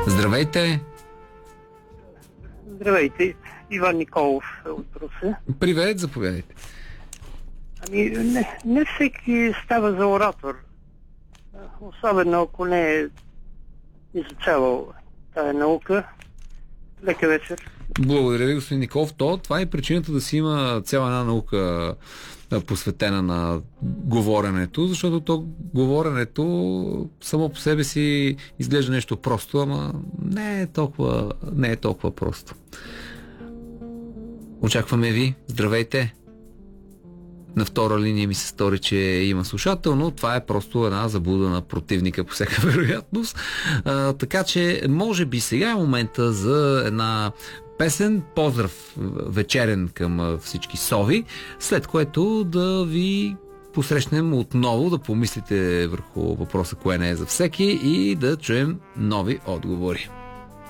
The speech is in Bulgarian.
Здравейте! Здравейте, Иван Николов от Русе. Привет, заповядайте. Не всеки става за оратор, особено ако не е изучавал тая наука. Лека вечер. Благодаря ви, господин Николов. Това е причината да си има цяла една наука посветена на говоренето, защото говоренето само по себе си изглежда нещо просто, ама не е толкова просто. Очакваме ви. Здравейте! На втора линия ми се стори, че има слушател, но това е просто една заблуда на противника по всяка вероятност. Така че, може би сега е момента за една песен, поздрав вечерен към всички сови, след което да ви посрещнем отново, да помислите върху въпроса кое не е за всеки и да чуем нови отговори.